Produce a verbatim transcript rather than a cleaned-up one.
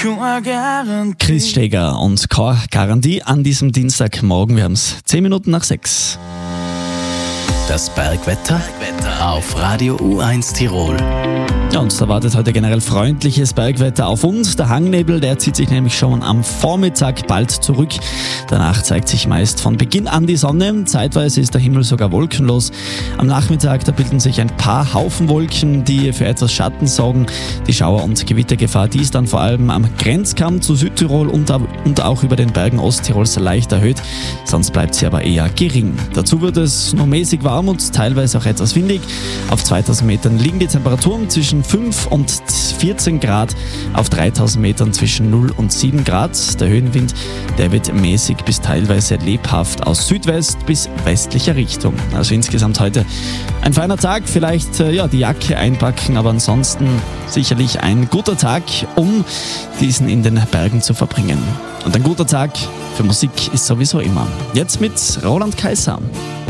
Chris Steger und Chor Garantie an diesem Dienstagmorgen. Wir haben es zehn Minuten nach sechs. Das Bergwetter auf Radio U eins Tirol. Ja, uns erwartet heute generell freundliches Bergwetter auf uns. Der Hangnebel, der zieht sich nämlich schon am Vormittag bald zurück. Danach zeigt sich meist von Beginn an die Sonne. Zeitweise ist der Himmel sogar wolkenlos. Am Nachmittag, da bilden sich ein paar Haufenwolken, die für etwas Schatten sorgen. Die Schauer- und Gewittergefahr, die ist dann vor allem am Grenzkamm zu Südtirol und, und auch über den Bergen Osttirols leicht erhöht. Sonst bleibt sie aber eher gering. Dazu wird es nur mäßig warm und teilweise auch etwas windig. Auf zweitausend Metern liegen die Temperaturen zwischen fünf und vierzehn Grad, auf dreitausend Metern zwischen null und sieben Grad. Der Höhenwind, der wird mäßig bis teilweise lebhaft aus Südwest bis westlicher Richtung. Also insgesamt heute ein feiner Tag, vielleicht äh, ja, die Jacke einpacken, aber ansonsten sicherlich ein guter Tag, um diesen in den Bergen zu verbringen. Und ein guter Tag für Musik ist sowieso immer. Jetzt mit Roland Kaiser.